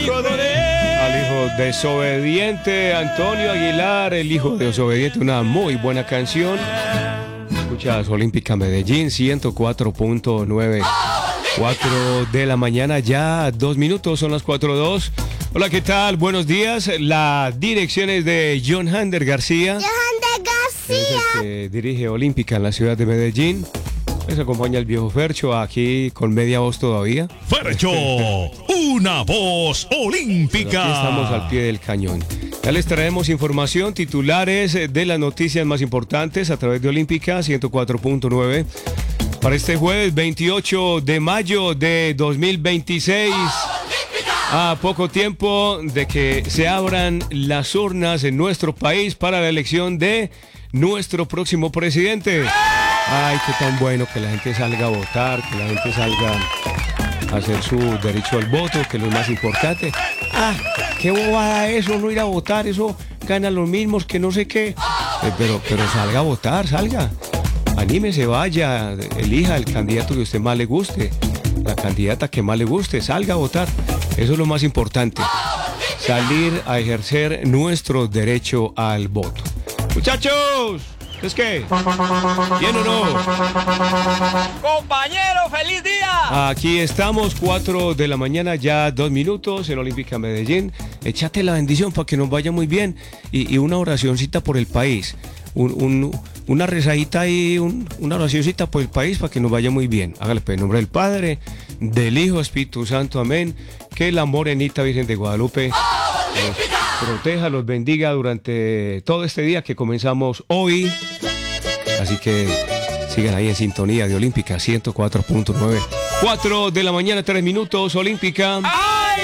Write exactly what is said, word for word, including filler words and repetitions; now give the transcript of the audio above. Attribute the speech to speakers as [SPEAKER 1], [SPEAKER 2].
[SPEAKER 1] Hijo de... Al hijo desobediente, Antonio Aguilar, el hijo desobediente, una muy buena canción. Escuchas Olímpica Medellín, ciento cuatro punto nueve. cuatro de la mañana, ya dos minutos, son las cuatro dos. Hola, ¿qué tal? Buenos días. La dirección es de John Hander García.
[SPEAKER 2] John Hander García.
[SPEAKER 1] Es el que dirige Olímpica en la ciudad de Medellín. Les acompaña el viejo Fercho aquí con media voz todavía.
[SPEAKER 3] Fercho, una voz olímpica.
[SPEAKER 1] Pero aquí estamos al pie del cañón. Ya les traemos información, titulares de las noticias más importantes a través de Olímpica ciento cuatro punto nueve. Para este jueves veintiocho de mayo de dos mil veintiséis. A poco tiempo de que se abran las urnas en nuestro país para la elección de nuestro próximo presidente. Ay, qué tan bueno que la gente salga a votar, que la gente salga a hacer su derecho al voto, que es lo más importante. Ah, qué bobada eso, no ir a votar, eso gana los mismos que no sé qué. Eh, pero, pero salga a votar, salga. Anímese, vaya, elija el candidato que a usted más le guste, la candidata que más le guste, salga a votar. Eso es lo más importante, salir a ejercer nuestro derecho al voto. Muchachos, ¿es qué? ¿Bien o no?
[SPEAKER 4] Compañero, feliz día.
[SPEAKER 1] Aquí estamos, cuatro de la mañana, ya dos minutos en Olímpica Medellín. Échate la bendición para que nos vaya muy bien y, y una oracioncita por el país. Un, un, una rezadita y un, una oracioncita por el país para que nos vaya muy bien. Hágale pues, en nombre del Padre, del Hijo, Espíritu Santo, amén. Que la morenita Virgen de Guadalupe los proteja, los bendiga durante todo este día que comenzamos hoy. Así que sigan ahí en sintonía de Olímpica ciento cuatro punto nueve. cuatro de la mañana, tres minutos, Olímpica.